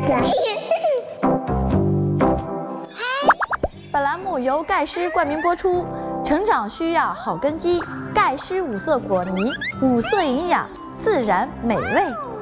本栏目由钙师冠名播出，成长需要好根基，钙师五色果泥，五色营养，自然美味。